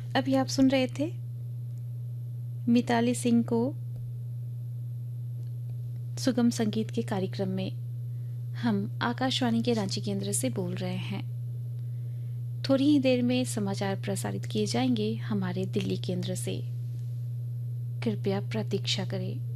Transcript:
अभी आप सुन रहे थे मिताली सिंह को सुगम संगीत के कार्यक्रम में। हम आकाशवाणी के रांची केंद्र से बोल रहे हैं। थोड़ी ही देर में समाचार प्रसारित किए जाएंगे हमारे दिल्ली केंद्र से। कृपया प्रतीक्षा करें।